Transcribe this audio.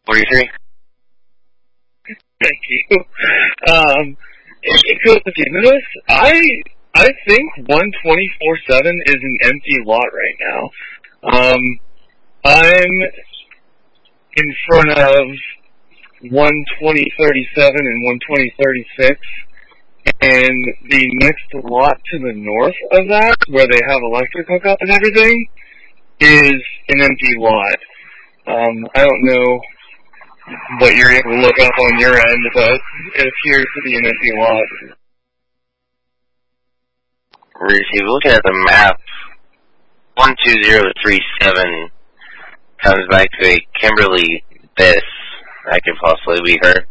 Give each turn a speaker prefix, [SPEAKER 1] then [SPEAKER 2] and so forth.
[SPEAKER 1] 43.
[SPEAKER 2] Thank you. I think 124.7 is an empty lot right now. I'm in front of 120.37 and 120.36, and the next lot to the north of that, where they have electric hookup and everything, is an empty lot. I don't know what you're able to look up on your end, but it appears to be an empty lot.
[SPEAKER 1] If you're looking at the map, 12037 comes back to a Kimberly Biss. That could possibly be her.